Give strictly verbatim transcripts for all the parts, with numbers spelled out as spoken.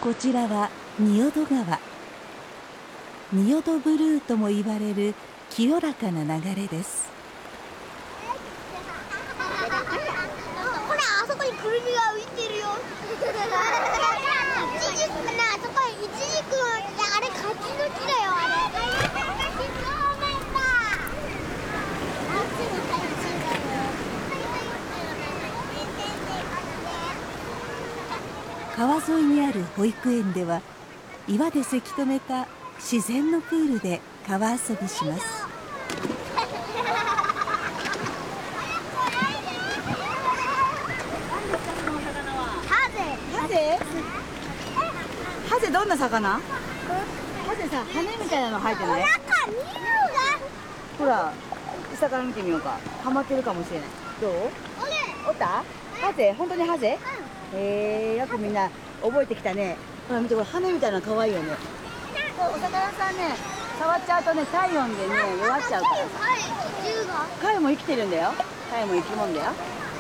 こちらは仁淀川。仁淀ブルーとも言われる清らかな流れです。 ほら、あそこにクルミが浮いてるよ。イチジクかな、あそこイチジク、あれ柿の木だよ、あれ。 川沿いにある保育園では岩でせき止めた自然のプールで川遊びします。 ハゼ？ハゼどんな魚？ハゼさ、羽みたいなの生えてない？ほら、下から見てみようか。ハマってるかもしれない。どう？おった？ハゼ？本当にハゼ？へえ、よくみんな覚えてきたね。ほら見て、これ羽みたいなの可愛いよね。お魚さんね、触っちゃうとね、体温でね、弱っちゃうからさ。貝も生きてるんだよ。貝も生き物だよ。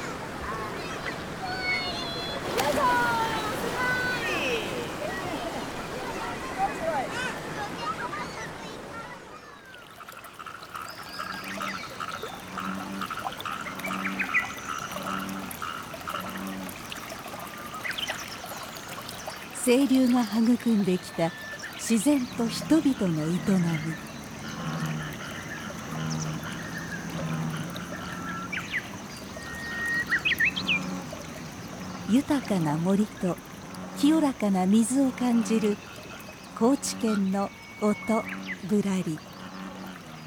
清流が育んできた自然と人々の営み。豊かな森と清らかな水を感じる高知県の音ぶらり。